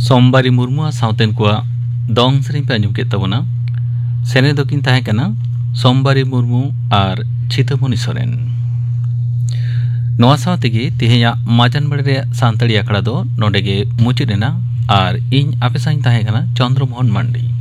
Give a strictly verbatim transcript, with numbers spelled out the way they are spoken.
सोमबारी मुर्मू सावतेन को दौंग सेरें पे आंजम के तबना सेने दकिन ताहे कना सोमबारी मुर्मू और छितामणि सोरेन। नवा सावतेगे तेहेया माजान बड़े सांतड़ी आखड़ा दो नोडेगे मुचिदेना और इन आपे साइन ताहे कना चंद्रमोहन मांडी।